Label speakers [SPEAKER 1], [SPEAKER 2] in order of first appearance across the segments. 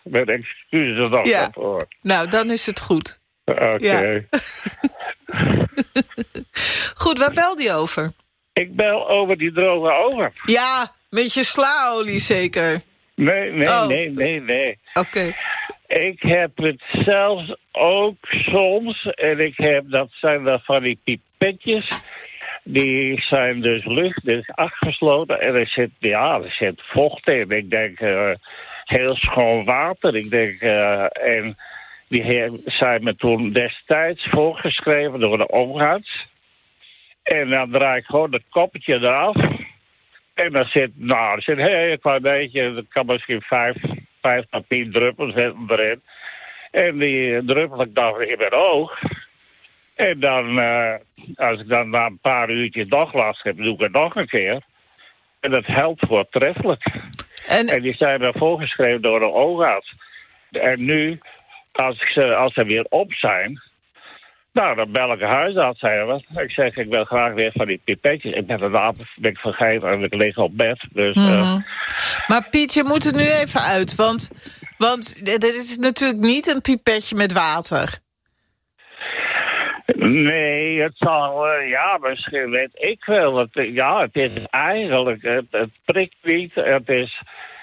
[SPEAKER 1] Met excuses nog voor.
[SPEAKER 2] Nou, dan is het goed.
[SPEAKER 1] Oké.
[SPEAKER 2] Ja. Goed, waar belde je over?
[SPEAKER 1] Ik bel over die droge ogen.
[SPEAKER 2] Ja, met je slaolie zeker.
[SPEAKER 1] Nee.
[SPEAKER 2] Oké.
[SPEAKER 1] Ik heb het zelfs ook soms. En dat zijn dan van die pipetjes. Die zijn dus lucht afgesloten. En er zit vocht in. Ik denk heel schoon water. Ik denk, en die zijn me toen destijds voorgeschreven door de oogarts. En dan draai ik gewoon het koppetje eraf. En dan zit een heel klein beetje. Dat kan misschien 5 tot 10 druppels erin. En die druppel ik dan in mijn oog. En dan, als ik dan na een paar uurtjes nog last heb, doe ik het nog een keer. En dat helpt voortreffelijk. En die zijn dan voorgeschreven door de oogarts. En nu, als ze weer op zijn, nou, dan bel ik een huisarts. Ik zeg, ik wil graag weer van die pipetjes. Ik ben het vergeten en ik lig op bed. Dus,
[SPEAKER 2] Maar Piet, je moet er nu even uit. Want dit is natuurlijk niet een pipetje met water.
[SPEAKER 1] Nee, het zal, misschien weet ik wel. Het is eigenlijk, het prikt niet. Het is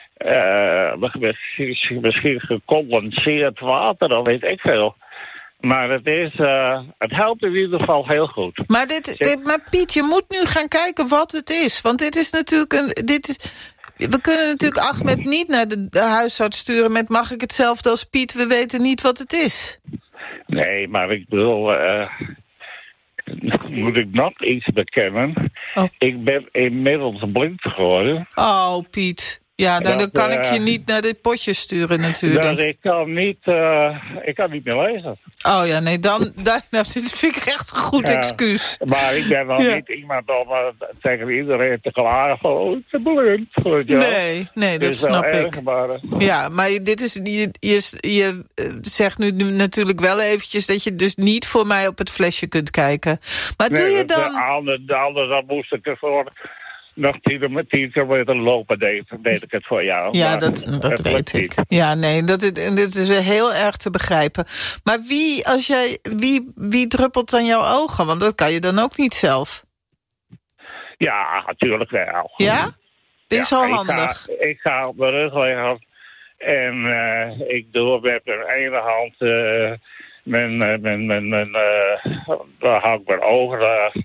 [SPEAKER 1] misschien gecondenseerd water, dat weet ik veel. Maar het helpt in ieder geval heel goed.
[SPEAKER 2] Maar, maar Piet, je moet nu gaan kijken wat het is. Want dit is natuurlijk we kunnen natuurlijk Ahmed niet naar de huisarts sturen met mag ik hetzelfde als Piet, we weten niet wat het is.
[SPEAKER 1] Nee, maar ik bedoel, moet ik nog iets bekennen? Oh. Ik ben inmiddels blind geworden.
[SPEAKER 2] Oh, Piet. Ja, dan kan ik je niet naar dit potje sturen natuurlijk.
[SPEAKER 1] Dus ik kan niet meer lezen.
[SPEAKER 2] Oh ja, nee, dit vind ik echt een goed excuus.
[SPEAKER 1] Maar ik ben wel niet iemand om tegen iedereen te klagen van, oh, ik ben blind.
[SPEAKER 2] Nee, dat snap ik. Ja, maar dit is, je zegt nu natuurlijk wel eventjes dat je dus niet voor mij op het flesje kunt kijken. Maar doe je dan...
[SPEAKER 1] Anders moest ik ervoor... nog 10 kilometer lopen, deed ik het voor jou.
[SPEAKER 2] Ja, dat weet ik. Ja, nee, dit is heel erg te begrijpen. Maar wie druppelt dan jouw ogen? Want dat kan je dan ook niet zelf.
[SPEAKER 1] Ja, natuurlijk wel.
[SPEAKER 2] Ja? Ben je zo handig?
[SPEAKER 1] Ik ga op mijn rug liggen en ik doe met mijn ene hand dan hou ik mijn ogen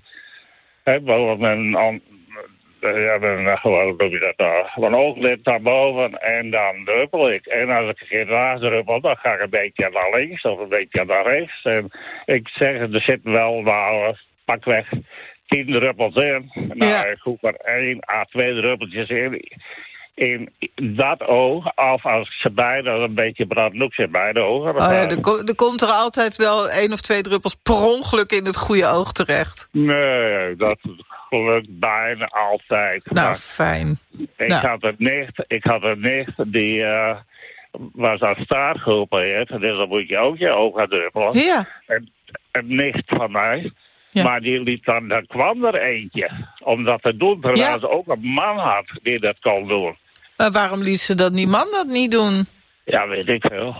[SPEAKER 1] mijn ooglid naar boven en dan druppel ik. En als ik een keer naar druppel, dan ga ik een beetje naar links of een beetje naar rechts. En ik zeg, er zitten wel pakweg 10 druppels in. Nou, ik hoef er 1 à 2 druppeltjes in dat oog. Of als ik ze beide een beetje brandloeks in beide ogen.
[SPEAKER 2] Er komt er altijd wel 1 of 2 druppels per ongeluk in het goede oog terecht.
[SPEAKER 1] Nee, dat gelukt bijna altijd.
[SPEAKER 2] Nou, fijn.
[SPEAKER 1] Ik had een nicht die was aan staart geopereerd. Dus dan moet je ook je oog gaan druppelen.
[SPEAKER 2] Ja.
[SPEAKER 1] En een nicht van mij. Ja. Maar die liet dan kwam er eentje. Om dat te doen, terwijl ze ook een man had die dat kon doen.
[SPEAKER 2] Maar waarom liet ze die man dat niet doen?
[SPEAKER 1] Ja, weet ik veel.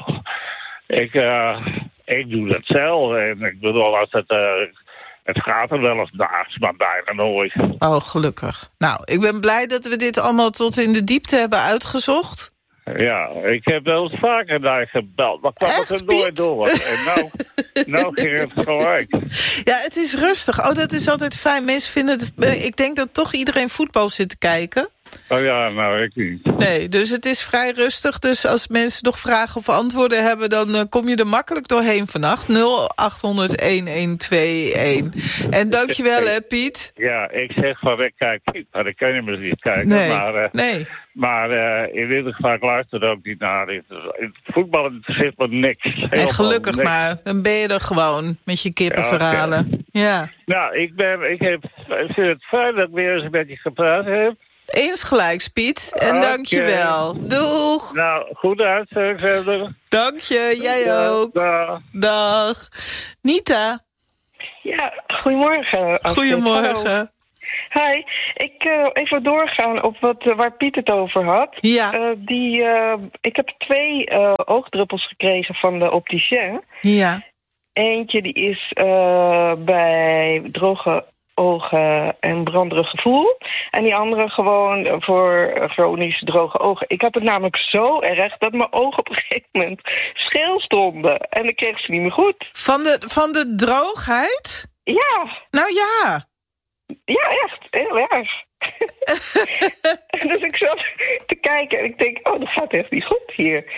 [SPEAKER 1] Ik doe dat zelf. En ik bedoel, als het gaat er wel eens naast, maar bijna nooit.
[SPEAKER 2] Oh, gelukkig. Nou, ik ben blij dat we dit allemaal tot in de diepte hebben uitgezocht.
[SPEAKER 1] Ja, ik heb wel eens vaker daar gebeld, maar kwam het er nooit door. En nou ging het gelijk.
[SPEAKER 2] Ja, het is rustig. Oh, dat is altijd fijn. Mensen vinden het... Ik denk dat toch iedereen voetbal zit te kijken.
[SPEAKER 1] Oh ja, nou, ik niet.
[SPEAKER 2] Nee, dus het is vrij rustig. Dus als mensen nog vragen of antwoorden hebben... dan kom je er makkelijk doorheen vannacht. 0800-1121. En dankjewel, hè, Piet.
[SPEAKER 1] Ja, ik zeg van, ik kijk niet, maar ik kan je niet kijken.
[SPEAKER 2] Nee.
[SPEAKER 1] Maar in ieder geval, ik luister er ook niet naar. In het voetbal interesseert me niks.
[SPEAKER 2] En gelukkig niks. Maar, dan ben je er gewoon met je kippenverhalen. Okay. Ja.
[SPEAKER 1] Nou, ik vind het fijn dat ik weer eens een beetje gepraat heb.
[SPEAKER 2] Eens gelijks, Piet. En dankjewel. Doeg.
[SPEAKER 1] Nou, goed uitzending verder.
[SPEAKER 2] Dank je, jij ook. Dag. Nita.
[SPEAKER 3] Ja, goedemorgen.
[SPEAKER 2] Goedemorgen.
[SPEAKER 3] Hi, ik even doorgaan op waar Piet het over had.
[SPEAKER 2] Ja.
[SPEAKER 3] Ik heb 2 oogdruppels gekregen van de opticien.
[SPEAKER 2] Ja.
[SPEAKER 3] Eentje die is bij droge ogen en branderig gevoel. En die andere gewoon voor chronisch droge ogen. Ik had het namelijk zo erg dat mijn ogen op een gegeven moment scheel stonden. En dan kreeg ze niet meer goed.
[SPEAKER 2] Van de droogheid?
[SPEAKER 3] Ja.
[SPEAKER 2] Nou ja.
[SPEAKER 3] Ja, echt. Heel erg. Dus ik zat te kijken en ik denk, dat gaat echt niet goed hier.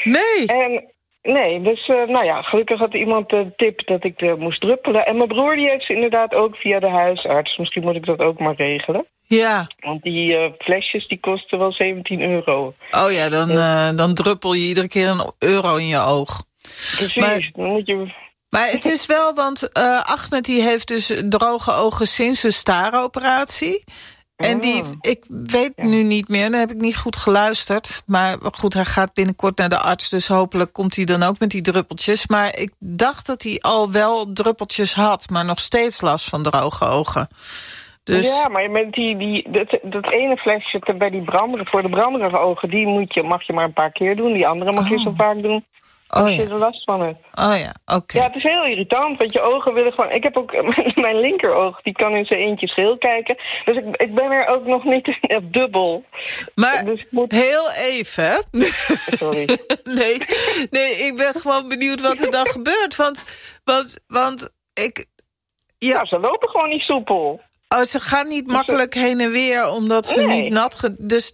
[SPEAKER 2] Nee.
[SPEAKER 3] Dus gelukkig had iemand de tip dat ik moest druppelen. En mijn broer die heeft ze inderdaad ook via de huisarts. Misschien moet ik dat ook maar regelen.
[SPEAKER 2] Ja.
[SPEAKER 3] Want die flesjes die kosten wel €17.
[SPEAKER 2] Oh ja, dan druppel je iedere keer €1 in je oog.
[SPEAKER 3] Precies, dan moet je...
[SPEAKER 2] Maar het is wel, want Ahmed die heeft dus droge ogen sinds de staaroperatie. En ik weet nu niet meer, dan heb ik niet goed geluisterd. Maar goed, hij gaat binnenkort naar de arts, dus hopelijk komt hij dan ook met die druppeltjes. Maar ik dacht dat hij al wel druppeltjes had, maar nog steeds last van droge ogen. Dus... Ja,
[SPEAKER 3] maar met dat ene flesje bij die voor de branderige ogen, die mag je maar een paar keer doen. Die andere mag je zo vaak doen. Als je er last van hebt.
[SPEAKER 2] Oh ja, oké.
[SPEAKER 3] Ja, het is heel irritant, want je ogen willen gewoon... Ik heb ook mijn linkeroog, die kan in zijn eentje scheel kijken. Dus ik ben er ook nog niet dubbel.
[SPEAKER 2] Maar
[SPEAKER 3] dus
[SPEAKER 2] heel even...
[SPEAKER 3] Sorry.
[SPEAKER 2] nee, ik ben gewoon benieuwd wat er dan gebeurt. Want ik...
[SPEAKER 3] Ja, ze lopen gewoon niet soepel.
[SPEAKER 2] Oh, ze gaan niet makkelijk heen en weer, omdat ze niet nat... Dus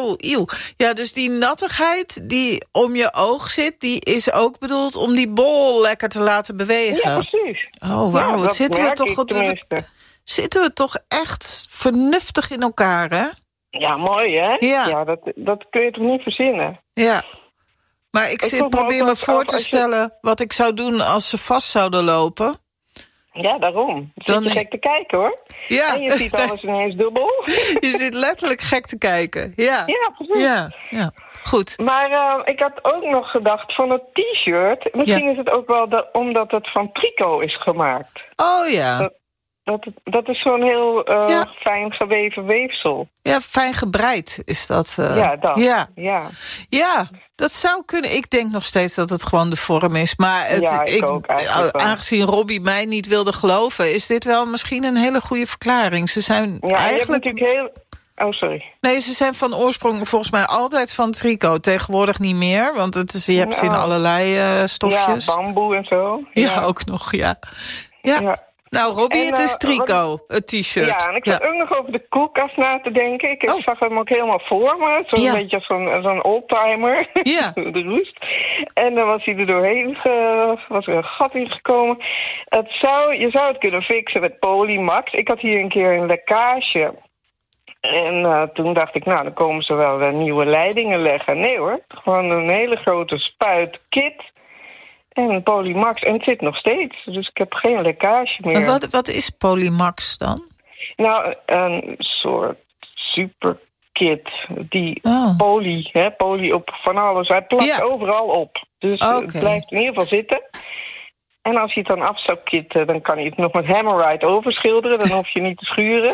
[SPEAKER 2] dus die nattigheid die om je oog zit... die is ook bedoeld om die bol lekker te laten bewegen.
[SPEAKER 3] Ja, precies.
[SPEAKER 2] Oh, wauw, wat zitten we toch goed... Zitten we toch echt vernuftig in elkaar, hè?
[SPEAKER 3] Ja, mooi, hè?
[SPEAKER 2] Ja,
[SPEAKER 3] dat kun je toch niet verzinnen?
[SPEAKER 2] Ja. Maar ik probeer me voor te stellen wat ik zou doen als ze vast zouden lopen...
[SPEAKER 3] Ja, daarom. Dan zit je gek te kijken, hoor.
[SPEAKER 2] Ja.
[SPEAKER 3] En je ziet alles ineens dubbel.
[SPEAKER 2] Je zit letterlijk gek te kijken. Ja,
[SPEAKER 3] precies.
[SPEAKER 2] Ja. Goed.
[SPEAKER 3] Maar ik had ook nog gedacht van het t-shirt... Misschien is het ook wel omdat het van tricot is gemaakt.
[SPEAKER 2] Oh ja.
[SPEAKER 3] Dat is zo'n heel fijn geweven weefsel.
[SPEAKER 2] Ja, fijn gebreid is dat.
[SPEAKER 3] Ja, dat.
[SPEAKER 2] Ja, dat zou kunnen. Ik denk nog steeds dat het gewoon de vorm is. Maar
[SPEAKER 3] ik ook eigenlijk wel.
[SPEAKER 2] Aangezien Robbie mij niet wilde geloven... is dit wel misschien een hele goede verklaring. Ze zijn eigenlijk...
[SPEAKER 3] Je hebt natuurlijk Oh, sorry.
[SPEAKER 2] Nee, ze zijn van oorsprong volgens mij altijd van tricot. Tegenwoordig niet meer, want je hebt ze in allerlei stofjes.
[SPEAKER 3] Ja, bamboe en zo.
[SPEAKER 2] Ja, ook nog, ja. Nou, Robbie, het is tricot, het t-shirt.
[SPEAKER 3] Ja, en ik zat ook nog over de koelkast na te denken. Ik zag hem ook helemaal voor me. Zo'n beetje zo'n oldtimer.
[SPEAKER 2] Ja.
[SPEAKER 3] De roest. En dan was hij er doorheen, was er een gat in gekomen. Je zou het kunnen fixen met Polymax. Ik had hier een keer een lekkage. En toen dacht ik, dan komen ze wel nieuwe leidingen leggen. Nee hoor, gewoon een hele grote spuitkit. En Polymax, en het zit nog steeds. Dus ik heb geen lekkage meer.
[SPEAKER 2] En wat is Polymax dan?
[SPEAKER 3] Nou, een soort superkit. Die poly op van alles. Hij plakt overal op. Dus het blijft in ieder geval zitten. En als je het dan af zou kitten, dan kan je het nog met Hammerite overschilderen. Dan hoef je niet te schuren.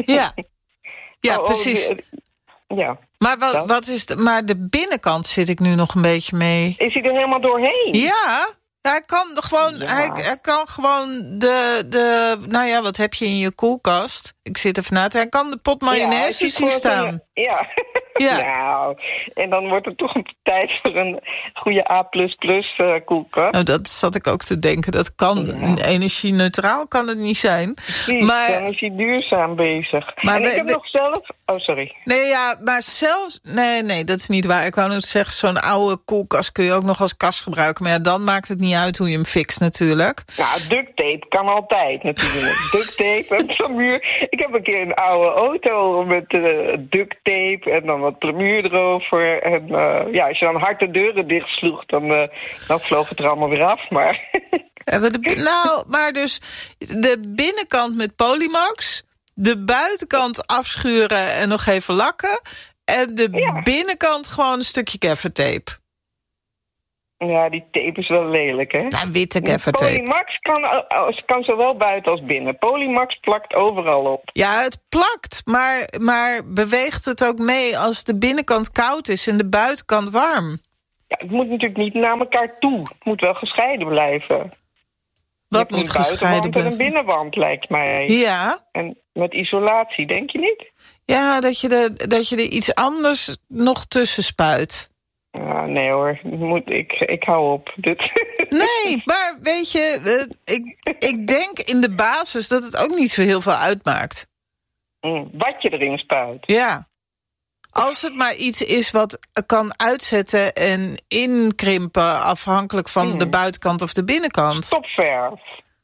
[SPEAKER 2] Ja, precies.
[SPEAKER 3] Ja.
[SPEAKER 2] Maar maar de binnenkant zit ik nu nog een beetje mee.
[SPEAKER 3] Is hij er helemaal doorheen?
[SPEAKER 2] Ja, hij kan gewoon, hij kan gewoon nou ja, wat heb je in je koelkast? Ik zit even na te. Hij kan de pot mayonaise zien staan.
[SPEAKER 3] Ja. Nou, en dan wordt het toch een tijd voor een goede A++ koelkast.
[SPEAKER 2] Nou, dat zat ik ook te denken. Dat kan energie-neutraal kan het niet zijn.
[SPEAKER 3] Precies,
[SPEAKER 2] maar
[SPEAKER 3] dan is hij duurzaam bezig. Maar ik heb nog zelf... Oh, sorry.
[SPEAKER 2] Nee, ja, maar zelfs... Nee, dat is niet waar. Ik wou net zeggen, zo'n oude koelkast kun je ook nog als kast gebruiken. Maar ja, dan maakt het niet uit hoe je hem fixt natuurlijk.
[SPEAKER 3] Nou, duct tape kan altijd natuurlijk. Duct tape en plamuur. Ik heb een keer een oude auto met duct tape en dan wat plamuur erover. En als je dan hard de deuren dicht sloeg, dan vloog het er allemaal weer af. Maar...
[SPEAKER 2] maar dus de binnenkant met Polymax, de buitenkant afschuren en nog even lakken, en de binnenkant gewoon een stukje gaffertape.
[SPEAKER 3] Ja, die tape is wel lelijk, hè?
[SPEAKER 2] Nou, witte gaffertape.
[SPEAKER 3] Polymax kan zowel buiten als binnen. Polymax plakt overal op.
[SPEAKER 2] Ja, het plakt, maar beweegt het ook mee als de binnenkant koud is en de buitenkant warm?
[SPEAKER 3] Ja, het moet natuurlijk niet naar elkaar toe. Het moet wel gescheiden blijven.
[SPEAKER 2] Wat moet gescheiden
[SPEAKER 3] blijven? Een
[SPEAKER 2] blijven?
[SPEAKER 3] binnenwand, lijkt mij.
[SPEAKER 2] Ja.
[SPEAKER 3] En met isolatie, denk je niet?
[SPEAKER 2] Ja, dat je er iets anders nog tussen spuit.
[SPEAKER 3] Nee hoor, ik hou op.
[SPEAKER 2] Nee, maar weet je, ik denk in de basis dat het ook niet zo heel veel uitmaakt.
[SPEAKER 3] Wat je erin spuit.
[SPEAKER 2] Ja. Als het maar iets is wat kan uitzetten en inkrimpen afhankelijk van de buitenkant of de binnenkant.
[SPEAKER 3] Stopverf.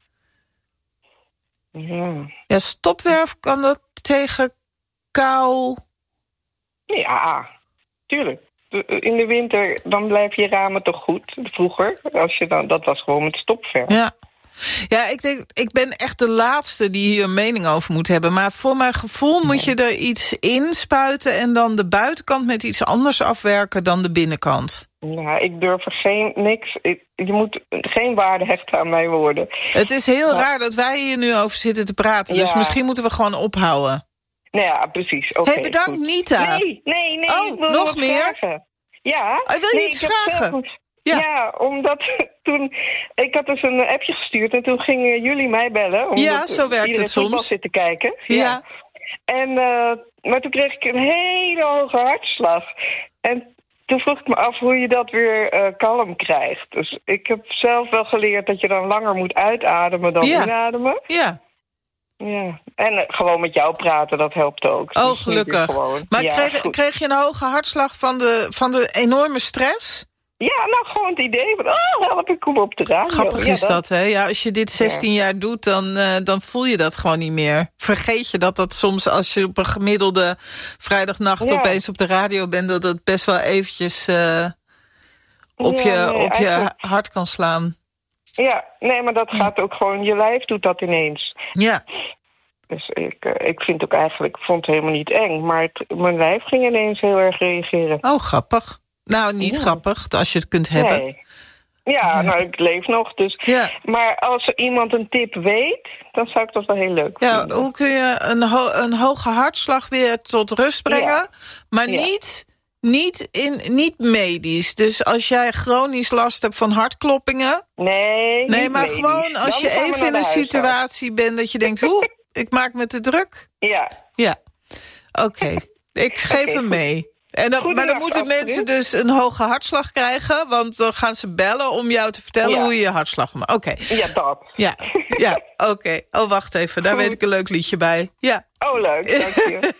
[SPEAKER 2] Ja, stopverf kan dat tegen kou.
[SPEAKER 3] Ja, tuurlijk. In de winter, dan blijven je ramen toch goed. Vroeger, dat was gewoon met stopverf.
[SPEAKER 2] Ja, ik ben echt de laatste die hier een mening over moet hebben. Maar voor mijn gevoel moet je er iets in spuiten en dan de buitenkant met iets anders afwerken dan de binnenkant.
[SPEAKER 3] Nou, ik durf er niks. Je moet geen waarde hechten aan mijn woorden.
[SPEAKER 2] Het is heel raar dat wij hier nu over zitten te praten. Ja. Dus misschien moeten we gewoon ophouden.
[SPEAKER 3] Nou ja, precies. Okay,
[SPEAKER 2] hey, bedankt, goed. Nita.
[SPEAKER 3] Nee.
[SPEAKER 2] Oh, nog meer?
[SPEAKER 3] Vragen. Ja.
[SPEAKER 2] Wil je iets vragen?
[SPEAKER 3] Ja, omdat toen... Ik had dus een appje gestuurd en toen gingen jullie mij bellen.
[SPEAKER 2] Ja, zo werkt het soms.
[SPEAKER 3] Voetbal zitten kijken.
[SPEAKER 2] Ja.
[SPEAKER 3] En, maar toen kreeg ik een hele hoge hartslag. En toen vroeg ik me af hoe je dat weer kalm krijgt. Dus ik heb zelf wel geleerd dat je dan langer moet uitademen dan inademen.
[SPEAKER 2] Ja.
[SPEAKER 3] Ja, en gewoon met jou praten, dat helpt ook.
[SPEAKER 2] Oh, gelukkig. Maar kreeg je een hoge hartslag van de enorme stress?
[SPEAKER 3] Ja, nou gewoon het idee van, help, ik kom op de radio.
[SPEAKER 2] Grappig is dat, hè? Ja, als je dit 16 jaar doet, dan voel je dat gewoon niet meer. Vergeet je dat soms als je op een gemiddelde vrijdagnacht opeens op de radio bent, dat het best wel eventjes op je hart kan slaan.
[SPEAKER 3] Ja, nee, maar dat gaat ook gewoon, je lijf doet dat ineens.
[SPEAKER 2] Ja.
[SPEAKER 3] Dus ik vind ook eigenlijk, ik vond het helemaal niet eng, maar mijn lijf ging ineens heel erg reageren.
[SPEAKER 2] Oh, grappig. Nou, niet grappig, als je het kunt hebben.
[SPEAKER 3] Nee. Ja, nou, ik leef nog, dus. Ja. Maar als er iemand een tip weet, dan zou ik dat wel heel leuk vinden.
[SPEAKER 2] Ja, hoe kun je een hoge hartslag weer tot rust brengen, maar niet medisch. Dus als jij chronisch last hebt van hartkloppingen... Nee, maar medisch. Gewoon als je even in een situatie bent dat je denkt, ik maak me te druk. Ja. Oké. Ik geef hem mee. Maar dan moeten mensen dus een hoge hartslag krijgen, want dan gaan ze bellen om jou te vertellen hoe je je hartslag maakt. Oké.
[SPEAKER 3] Ja, dat.
[SPEAKER 2] Ja, oké. Oh, wacht even. Daar weet ik een leuk liedje bij. Ja.
[SPEAKER 3] Oh, leuk. Dank je.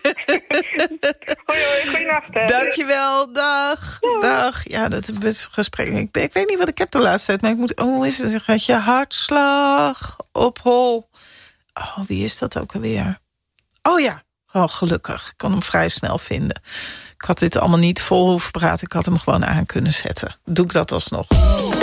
[SPEAKER 3] Hoi, goeienacht. Hè.
[SPEAKER 2] Dankjewel. Dag. Ja. Dag. Ja, dat is een best gesprek. Ik weet niet wat ik heb de laatste tijd, maar ik moet... hoe is het? Gaat je hartslag op hol? Oh, wie is dat ook alweer? Oh ja. Oh, gelukkig. Ik kan hem vrij snel vinden. Ik had dit allemaal niet vol hoeven praten. Ik had hem gewoon aan kunnen zetten. Doe ik dat alsnog.